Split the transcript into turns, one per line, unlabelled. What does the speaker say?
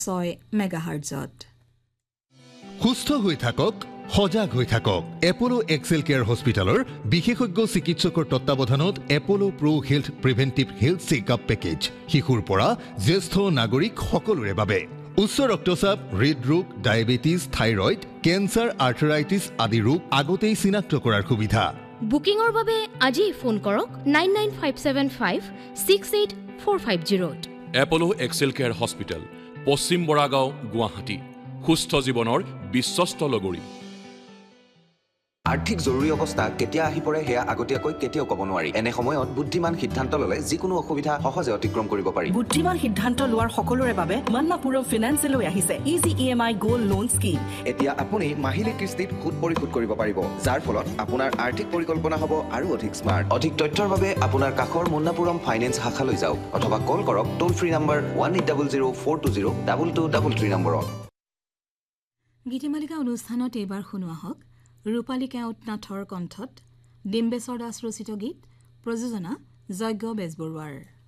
6 মেগাহাৰ্টজত
সুস্থ হৈ থাকক সজাগ হৈ থাকক এপোলো এক্সেল কেয়াৰ হস্পিটালৰ বিশেষজ্ঞ চিকিৎসকৰ তত্ত্বাৱধানত Apollo pro health প্ৰিভেন্টিভ health checkup package শিশুৰ পৰা জ্যেষ্ঠ নাগৰিক সকলোৰে বাবে উচ্চ ৰক্তচাপ হৃদৰোগ ডায়েবেটিছ থাইৰয়েড কেন্সাৰ আৰ্থৰাইটিছ আদি ৰোগ আগতেই চিনাক্ত কৰাৰ সুবিধা
বুকিংৰ বাবে আজি ফোন কৰক 99,575,68450
এপোলো এক্সেল কেয়াৰ হস্পিটেল পশ্চিম বৰাগাঁও গুৱাহাটী সুস্থ জীৱনৰ বিশ্বস্ত লগৰী
আৰ্থিক জৰুৰী অৱস্থা কেতিয়া আহি পৰে হেয়া আগতীয়াকৈ কেতিয়াও ক'ব নোৱাৰি এনে সময়ত বুদ্ধিমান সিদ্ধান্ত ল'লে যিকোনো অসুবিধা সহজে অতিক্ৰম কৰিব পাৰি
বুদ্ধিমান সিদ্ধান্ত লোৱাৰ সকলোৰে বাবে মান্নাপুৰম ফাইনেন্স লৈ আহিছে easy EMI gold loan scheme
এতিয়া আপুনি মাহিলী কিস্তিত সুদ পৰিশোধ কৰিব পাৰিব যাৰ ফলত আপোনাৰ আৰ্থিক পৰিকল্পনা হ'ব আৰু অধিক স্মাৰ্ট অধিক তথ্যৰ বাবে আপোনাৰ কাষৰ মুন্নাপুৰম ফাইনেন্স শাখালৈ যাওক অথবা কল কৰক টোল ফ্ৰী নম্বৰ 1800-420-2233 নম্বৰত
গীতিমালিকা অনুষ্ঠানত এইবাৰ শুনোৱা হওক ৰূপালী কেওটনাথৰ কণ্ঠত ডিম্বেশ্বৰ দাস ৰচিত গীত প্ৰযোজনা যজ্ঞ বেজবৰুৱাৰ